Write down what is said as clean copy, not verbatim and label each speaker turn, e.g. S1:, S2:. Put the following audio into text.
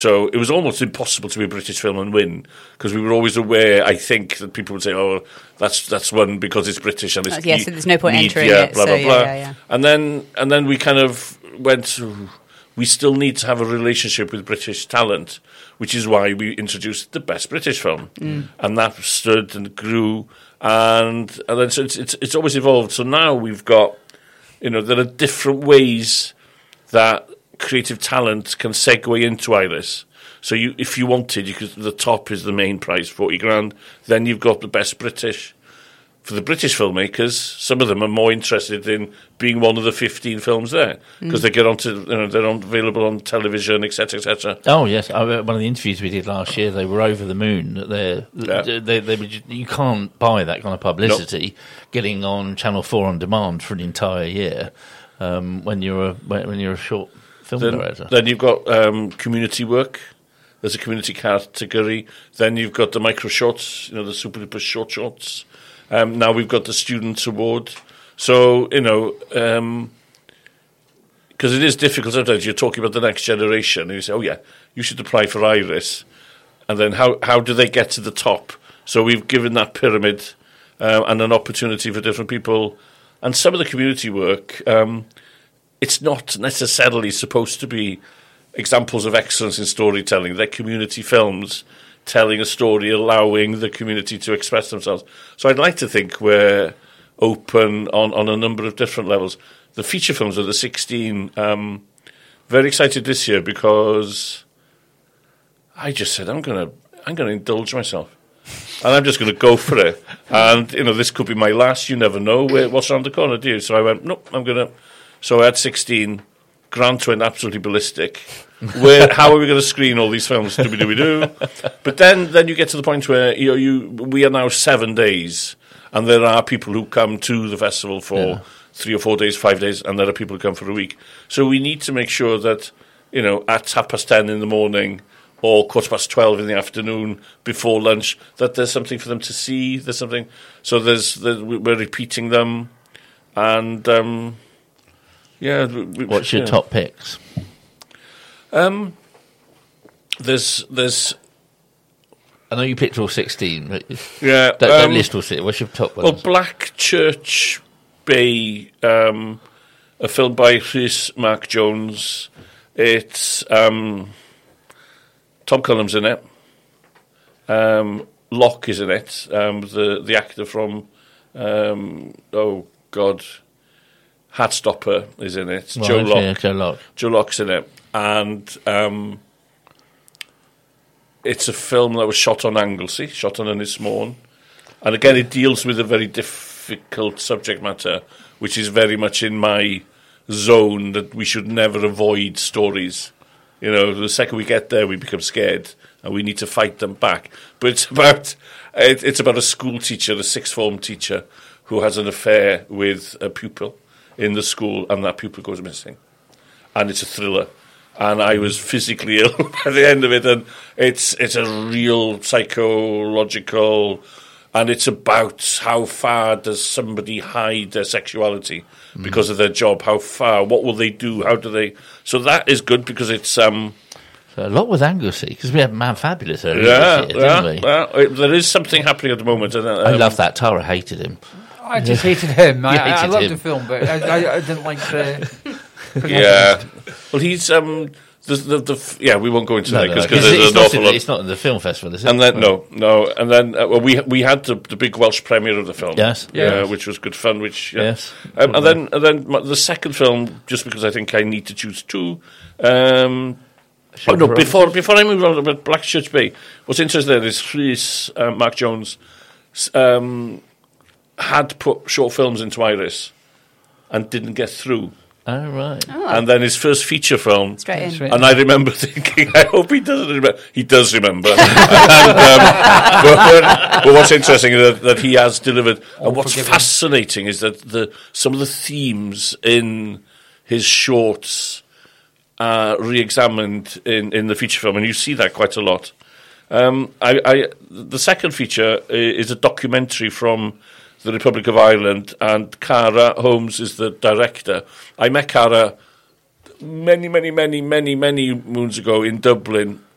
S1: So it was almost impossible to be a British film and win, because we were always aware, I think, that people would say, "Oh, that's won because it's British and it's
S2: so there's no point entering it."
S1: Blah blah
S2: so,
S1: blah.
S2: Yeah.
S1: And then we kind of went. We still need to have a relationship with British talent, which is why we introduced the Best British Film, and that stood and grew, and then so it's always evolved. So now we've got, there are different ways that creative talent can segue into Iris. So if you wanted, the top is the main prize, 40 grand. Then you've got the Best British. For the British filmmakers, some of them are more interested in being one of the 15 films there, because they get onto, they're available on television, etc., etc.
S3: Oh yes, one of the interviews we did last year, they were over the moon. You can't buy that kind of publicity getting on Channel 4 on demand for an entire year when you're a short film director.
S1: Then you've got community work. There's a community category. Then you've got the micro shorts, the super duper shorts. Now we've got the Students' Award. So, because it is difficult sometimes, you're talking about the next generation, and you say, oh yeah, you should apply for Iris. And then how do they get to the top? So we've given that pyramid and an opportunity for different people. And some of the community work, it's not necessarily supposed to be examples of excellence in storytelling. They're community films telling a story, allowing the community to express themselves. So I'd like to think we're open on a number of different levels. The feature films are the 16. Very excited this year because I just said I'm going to indulge myself, and I'm just going to go for it. And this could be my last. You never know what's around the corner, do you? So I went, nope, I'm going to. So I had 16. Grant went absolutely ballistic. How are we going to screen all these films? Do? But then you get to the point where we are now 7 days, and there are people who come to the festival for 3 or 4 days, 5 days, and there are people who come for a week. So we need to make sure that at 10:30 in the morning or 12:15 in the afternoon before lunch, that there's something for them to see. There's something. So we're repeating them, and.
S3: What's your top picks?
S1: There's.
S3: I know you picked all 16, but
S1: don't
S3: list all 16. What's your top ones?
S1: Well, Black Church Bay, a film by Rhys Mark Jones. It's Tom Cullen's in it. Locke is in it. The actor from Heartstopper is in it.
S3: Right,
S1: Joe Locke.
S3: Yeah, Joe Locke.
S1: Joe Locke's in it. And it's a film that was shot on Anglesey, shot on Ynys-Môn. And again, it deals with a very difficult subject matter, which is very much in my zone, that we should never avoid stories. The second we get there, we become scared, and we need to fight them back. But it's about a school teacher, a sixth form teacher, who has an affair with a pupil in the school, and that pupil goes missing. And it's a thriller. And I was physically ill at the end of it, and it's a real psychological, and it's about how far does somebody hide their sexuality because of their job, how far, what will they do, how do they... So that is good because it's... So
S3: a lot with Anglesey, because we had Man Fabulous earlier this year, didn't we?
S1: Well, there is something happening at the moment. And,
S3: I love that. Tara hated him.
S4: I just hated him. I loved
S3: him.
S4: the film, but I didn't like the...
S1: Yeah. Well, he's... we won't go into that because there's an awful lot.
S3: It's not in the film festival, is it?
S1: And then no, and then we had the big Welsh premiere of the film, which was good fun.
S3: Yes,
S1: and then the second film, just because I think I need to choose two. Before I move on about Black Church Bay, what's interesting there is Rhys Mark Jones had put short films into Iris and didn't get through.
S3: Oh, right.
S2: Oh.
S1: And then his first feature film.
S2: Straight in.
S1: And I remember thinking, I hope he doesn't remember. He does remember. But what's interesting is that he has delivered. And what's fascinating is that some of the themes in his shorts are re-examined in the feature film, and you see that quite a lot. The second feature is a documentary from the Republic of Ireland, and Cara Holmes is the director. I met Cara many moons ago in Dublin